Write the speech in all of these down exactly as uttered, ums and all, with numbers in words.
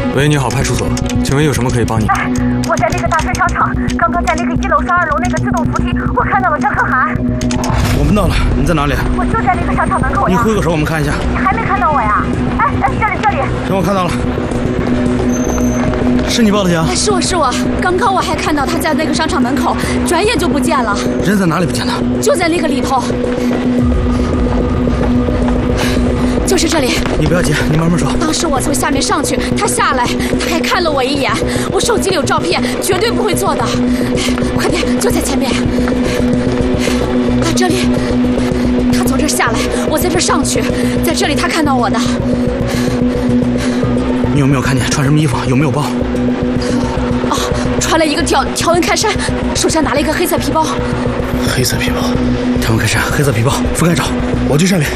喂，你好，派出所，请问有什么可以帮你？ 哎，我在那个大顺商场，刚刚在那个一楼上二楼那个自动扶梯，我看到了张可涵。 我们到了，你在哪里？ 我就在那个商场门口呀。 你挥个手，我们看一下。 你还没看到我呀？哎哎，这里这里。 行，我看到了。是你报的警？ 是我是我，刚刚我还看到他在那个商场门口，转眼就不见了。 人在哪里不见的？ 就在那个里头。就是这里。 你不要急，你慢慢说。 当时我从下面上去，他下来，他还看了我一眼。我手机里有照片，绝对不会做的。快点，就在前面。啊，这里。他从这儿下来，我在这儿上去，在这里他看到我的。 你有没有看见穿什么衣服？有没有包？ 哦，穿了一个条条纹开衫，手上拿了一个黑色皮包。 黑色皮包，条纹开衫，黑色皮包，覆盖找，我去上面。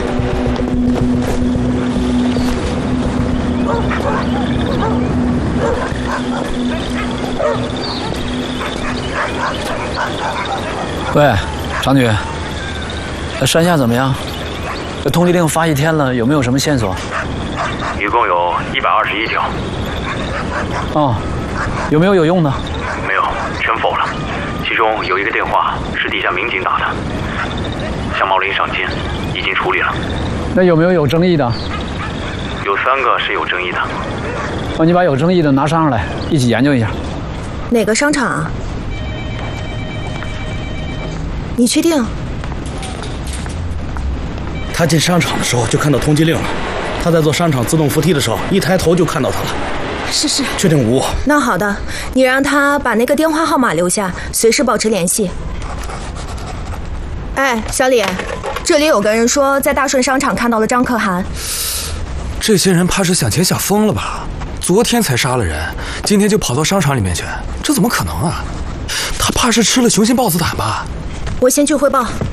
喂，长女，山下怎么样？通缉令发一天了，有没有什么线索？ 一共有一百二十一条。 哦，有没有有用的？ 没有，全否了。其中有一个电话是地下民警打的，向茂林上监，已经处理了。 那有没有有争议的？ 有三个是有争议的。 哦，你把有争议的拿上来，一起研究一下。 哪个商场啊？你确定？ 他进商场的时候就看到通缉令了。他在坐商场自动扶梯的时候，一抬头就看到他了。 是是， 确定无误。 那好的，你让他把那个电话号码留下，随时保持联系。哎，小李，这里有个人说在大顺商场看到了张可涵。 这些人怕是想钱想疯了吧？昨天才杀了人，今天就跑到商场里面去，这怎么可能啊？他怕是吃了雄心豹子胆吧？ 我先去汇报。